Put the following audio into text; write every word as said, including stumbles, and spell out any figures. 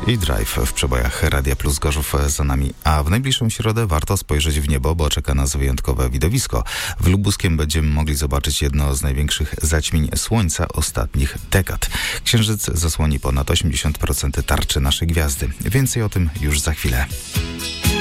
i Drive w przebojach Radia Plus. Gorzów za nami, a w najbliższą środę warto spojrzeć w niebo, bo czeka nas wyjątkowe widowisko. W Lubuskiem będziemy mogli zobaczyć jedno z największych zaćmień słońca ostatnich dekad. Księżyc zasłoni ponad osiemdziesiąt procent tarczy naszej gwiazdy. Więcej o tym już za chwilę.